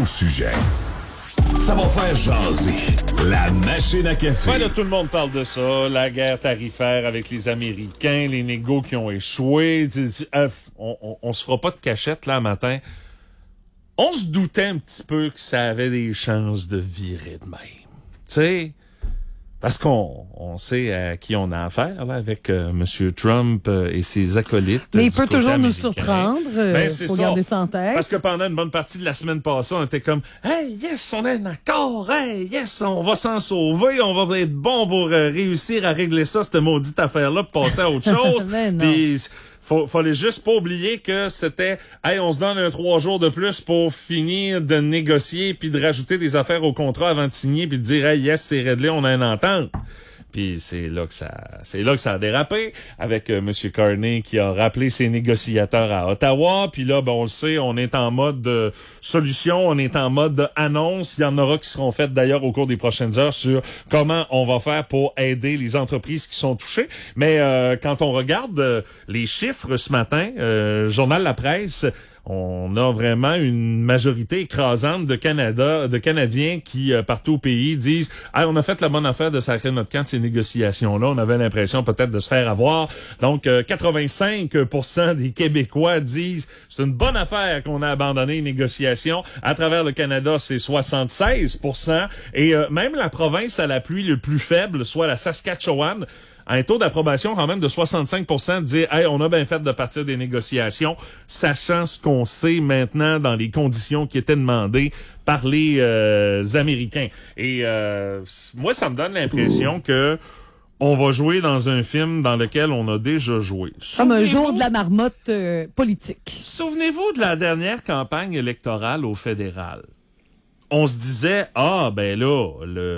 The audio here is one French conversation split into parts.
sujet. Ça va faire jaser. La machine à café. Ouais, là, tout le monde parle de ça. La guerre tarifaire avec les Américains, les négos qui ont échoué. On se fera pas de cachette, là, matin. On se doutait un petit peu que ça avait des chances de virer de même. Tu sais, parce qu'on sait à qui on a affaire, là, avec M. Trump et ses acolytes. Mais il peut toujours nous surprendre. Faut garder ça en tête. Parce que pendant une bonne partie de la semaine passée, on était comme « Hey, yes, on est d'accord! Hey, yes, on va s'en sauver! On va être bon pour réussir à régler ça, cette maudite affaire-là, pour passer à autre chose. » Puis fallait juste pas oublier que c'était « Hey, on se donne 3 jours de plus pour finir de négocier puis de rajouter des affaires au contrat avant de signer puis de dire « Hey, yes, c'est réglé, on a une entente. » Puis c'est là que ça a dérapé avec M. Carney qui a rappelé ses négociateurs à Ottawa. Puis là, ben, on le sait, on est en mode solution, on est en mode annonce. Il y en aura qui seront faites d'ailleurs au cours des prochaines heures sur comment on va faire pour aider les entreprises qui sont touchées. Mais quand on regarde les chiffres ce matin, Journal La Presse, on a vraiment une majorité écrasante de Canadiens qui, partout au pays, disent « Hey, on a fait la bonne affaire de sacrer notre camp de ces négociations-là. On avait l'impression peut-être de se faire avoir. » Donc, 85% des Québécois disent « C'est une bonne affaire qu'on a abandonné les négociations. » À travers le Canada, c'est 76%. Et même la province à l'appui le plus faible, soit la Saskatchewan, un taux d'approbation quand même de 65% de dire « Hey, on a bien fait de partir des négociations, sachant ce qu'on sait maintenant dans les conditions qui étaient demandées par les Américains. » Et moi, ça me donne l'impression que on va jouer dans un film dans lequel on a déjà joué. Comme un jour de la marmotte politique. Souvenez-vous de la dernière campagne électorale au fédéral. On se disait, ben là,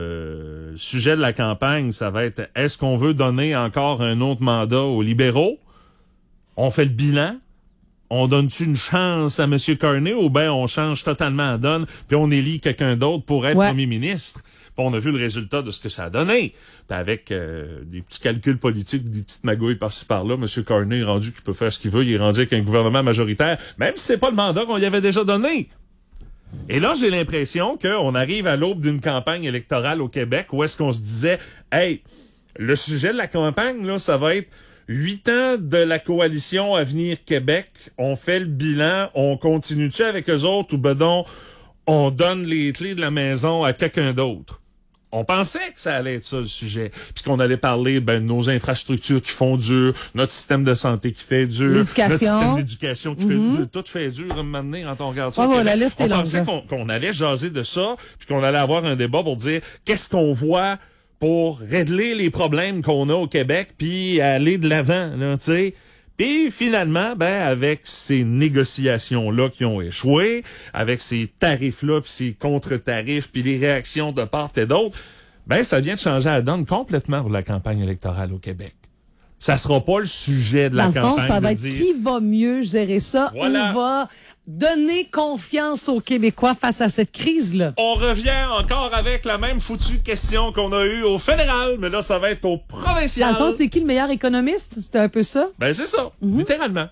le sujet de la campagne, ça va être, est-ce qu'on veut donner encore un autre mandat aux libéraux? On fait le bilan? On donne-tu une chance à M. Carney ou ben on change totalement la donne puis on élit quelqu'un d'autre pour être premier ministre? Puis on a vu le résultat de ce que ça a donné. Puis avec des petits calculs politiques, des petites magouilles par-ci par-là, M. Carney est rendu qu'il peut faire ce qu'il veut. Il est rendu avec un gouvernement majoritaire, même si c'est pas le mandat qu'on lui avait déjà donné. Et là, j'ai l'impression qu'on arrive à l'aube d'une campagne électorale au Québec où est-ce qu'on se disait, hey, le sujet de la campagne, là, ça va être 8 ans de la coalition Avenir Québec. On fait le bilan, on continue-tu avec eux autres ou ben donc, on donne les clés de la maison à quelqu'un d'autre? On pensait que ça allait être ça, le sujet. Puis qu'on allait parler, de nos infrastructures qui font dur, notre système de santé qui fait dur, notre système d'éducation qui fait tout fait dur, un moment donné, quand on regarde ça. La liste est longue. On pensait qu'on allait jaser de ça, puis qu'on allait avoir un débat pour dire qu'est-ce qu'on voit pour régler les problèmes qu'on a au Québec, puis aller de l'avant, là, tu sais. Puis finalement, avec ces négociations-là qui ont échoué, avec ces tarifs-là, puis ces contre-tarifs, puis les réactions de part et d'autre, ça vient de changer la donne complètement pour la campagne électorale au Québec. Ça sera pas le sujet de la campagne. Dans le fond, ça va être qui va mieux gérer ça, voilà. Ou va donner confiance aux Québécois face à cette crise-là. On revient encore avec la même foutue question qu'on a eue au fédéral, mais là, ça va être au provincial. Dans le fond, c'est qui le meilleur économiste? C'était un peu ça? C'est ça. Littéralement.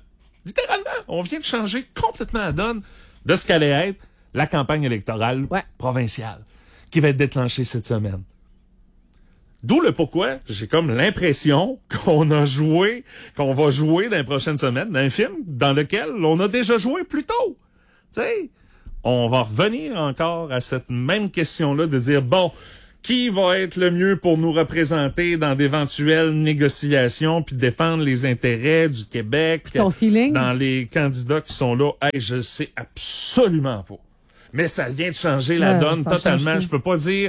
On vient de changer complètement la donne de ce qu'allait être la campagne électorale provinciale qui va être déclenchée cette semaine. D'où le pourquoi j'ai comme l'impression qu'on va jouer dans les prochaines semaines d'un film dans lequel on a déjà joué plus tôt. Tu sais, on va revenir encore à cette même question-là de dire, qui va être le mieux pour nous représenter dans d'éventuelles négociations puis défendre les intérêts du Québec? Ton feeling? Dans les candidats qui sont là, je sais absolument pas. Mais ça vient de changer la donne totalement. Je peux pas dire...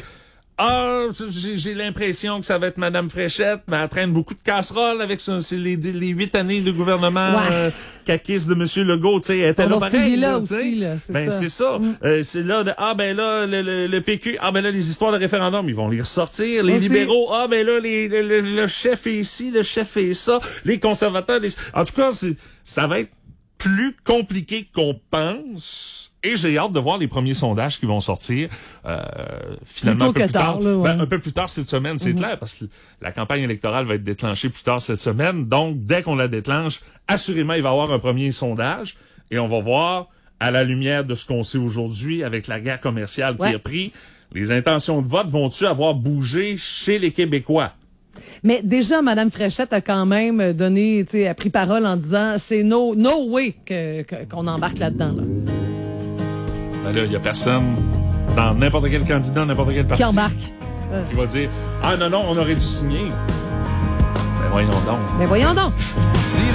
j'ai l'impression que ça va être Madame Fréchette, mais elle traîne beaucoup de casseroles avec les 8 années de gouvernement caquiste de Monsieur Legault, tu sais, elle était là pareil. Là aussi, là, c'est ça. C'est là le PQ, là, les histoires de référendum, ils vont les ressortir. Les libéraux, là, le chef est ici, le chef est ça. Les conservateurs, en tout cas, ça va être plus compliqué qu'on pense. Et j'ai hâte de voir les premiers sondages qui vont sortir finalement plutôt un peu plus tard. Là, un peu plus tard cette semaine, c'est clair, parce que la campagne électorale va être déclenchée plus tard cette semaine. Donc, dès qu'on la déclenche, assurément, il va y avoir un premier sondage et on va voir à la lumière de ce qu'on sait aujourd'hui avec la guerre commerciale qui a pris, les intentions de vote vont-tu avoir bougé chez les Québécois? Mais déjà, Mme Fréchette a quand même donné, tu sais, a pris parole en disant c'est no way qu'on embarque là-dedans. Là. Ben là, il y a personne dans n'importe quel candidat, n'importe quel parti qui embarque. Qui va dire ah non, on aurait dû signer. Ben voyons donc. Mais voyons donc.